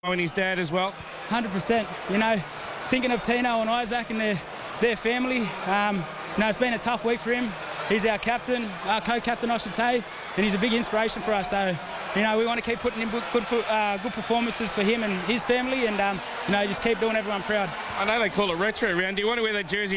And his dad as well. 100%. You know, thinking of Tino and Isaac and their family. You know, it's been a tough week for him. He's our captain, our co-captain, I should say, and he's a big inspiration for us. So, you know, we want to keep putting in good performances for him and his family, and you know, just keep doing everyone proud. I know they call it retro round. Do you want to wear that jersey